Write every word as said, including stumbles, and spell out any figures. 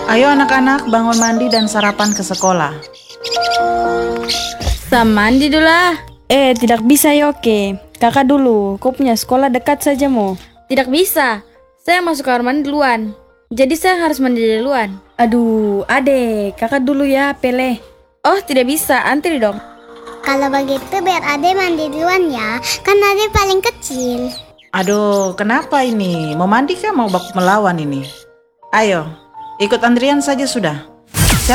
Ayo anak-anak bangun mandi dan sarapan ke sekolah. Mandi dulu lah. Eh, tidak bisa Yoke. Kakak dulu, kau punya sekolah dekat saja mo. Tidak bisa. Saya masuk kamar mandi duluan. Jadi saya harus mandi duluan. Aduh, adek, kakak dulu ya, Pele. Oh, tidak bisa. Antri dong. Kalau begitu biar Ade mandi duluan ya. Kan Ade paling kecil. Aduh, kenapa ini? Mau mandi kah mau bak melawan ini? Ayo, ikut antrian saja sudah.